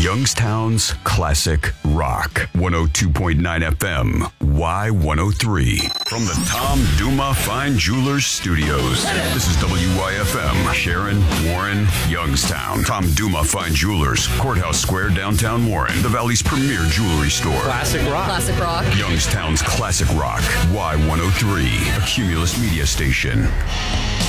Youngstown's Classic Rock. 102.9 FM, Y103. From the Tom Duma Fine Jewelers Studios. This is WYFM, Sharon, Warren, Youngstown. Tom Duma Fine Jewelers, Courthouse Square, downtown Warren. The Valley's premier jewelry store. Classic Rock. Classic Rock. Youngstown's Classic Rock, Y103. A Cumulus Media Station.